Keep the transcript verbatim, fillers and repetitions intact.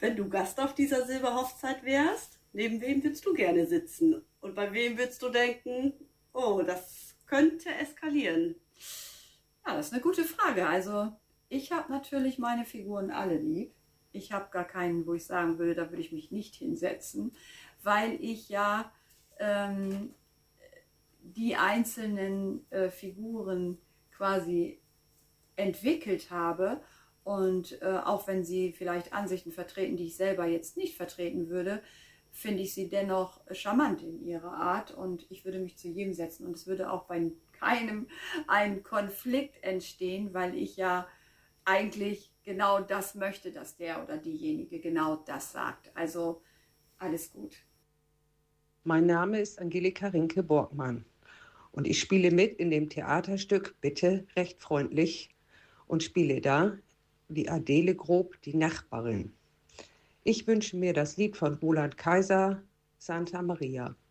Wenn du Gast auf dieser Silberhochzeit wärst, neben wem würdest du gerne sitzen? Und bei wem würdest du denken, oh, das könnte eskalieren? Ja, das ist eine gute Frage. Also ich habe natürlich meine Figuren alle lieb. Ich habe gar keinen, wo ich sagen würde, da würde ich mich nicht hinsetzen, weil ich ja ähm, die einzelnen äh, Figuren quasi entwickelt habe. Und äh, auch wenn sie vielleicht Ansichten vertreten, die ich selber jetzt nicht vertreten würde, finde ich sie dennoch charmant in ihrer Art und ich würde mich zu jedem setzen und es würde auch bei keinem ein Konflikt entstehen, weil ich ja eigentlich genau das möchte, dass der oder diejenige genau das sagt. Also alles gut. Mein Name ist Angelika Rinke-Borgmann und ich spiele mit in dem Theaterstück Bitte recht freundlich und spiele da die Adele Grob, die Nachbarin. Ich wünsche mir das Lied von Roland Kaiser, Santa Maria.